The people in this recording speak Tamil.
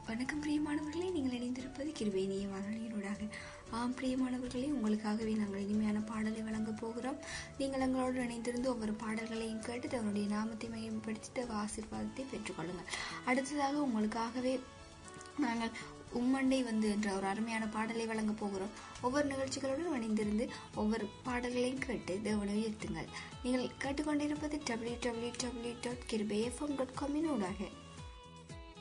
வணக்கம் பிரியமானவர்களே, நீங்கள் இணைந்திருப்பது கிருபை இணைய வானொலியினூடாக. பிரியமானவர்களே, உங்களுக்காகவே நாங்கள் இனிமையான பாடலை வழங்கப் போகிறோம். நீங்கள் எங்களோடு இணைந்திருந்து ஒவ்வொரு பாடல்களையும் கேட்டு தன்னுடைய நாமத்தை மையப்படுத்தி தேவ ஆசீர்வாதத்தை பெற்றுக்கொள்ளுங்கள். அடுத்ததாக உங்களுக்காகவே நாங்கள் உம்மண்டை என்ற ஒரு அருமையான பாடலை வழங்கப் போகிறோம். ஒவ்வொரு நிகழ்ச்சிகளோடு இணைந்திருந்து ஒவ்வொரு பாடல்களையும் கேட்டு தேவனை உயர்த்துங்கள். நீங்கள் கேட்டுக்கொண்டிருப்பது www.kirbayfm.com ஊடாக.